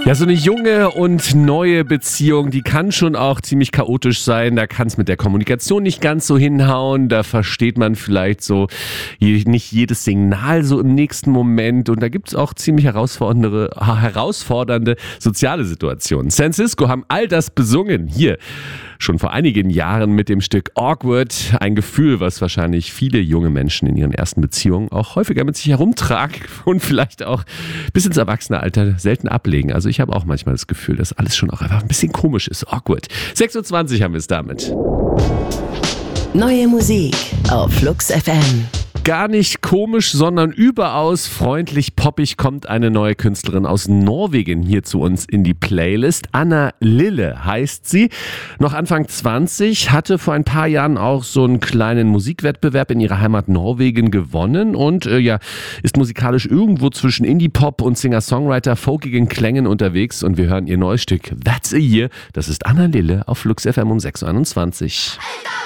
Ja, so eine junge und neue Beziehung, die kann schon auch ziemlich chaotisch sein. Da kann es mit der Kommunikation nicht ganz so hinhauen. Da versteht man vielleicht so nicht jedes Signal so im nächsten Moment. Und da gibt es auch ziemlich herausfordernde soziale Situationen. San Cisco haben all das besungen. Hier schon vor einigen Jahren mit dem Stück Awkward. Ein Gefühl, was wahrscheinlich viele junge Menschen in ihren ersten Beziehungen auch häufiger mit sich herumtragen und vielleicht auch bis ins Erwachsenealter selten ablegen. Also ich habe auch manchmal das Gefühl, dass alles schon auch einfach ein bisschen komisch ist. Awkward. 6:20 Uhr haben wir es damit. Neue Musik auf Flux FM. Gar nicht komisch, sondern überaus freundlich poppig kommt eine neue Künstlerin aus Norwegen hier zu uns in die Playlist. Anna Lille heißt sie. Noch Anfang 20, hatte vor ein paar Jahren auch so einen kleinen Musikwettbewerb in ihrer Heimat Norwegen gewonnen und ist musikalisch irgendwo zwischen Indie-Pop und Singer-Songwriter-folkigen Klängen unterwegs und wir hören ihr neues Stück That's a Year. Das ist Anna Lille auf Flux FM um 6:21 Uhr.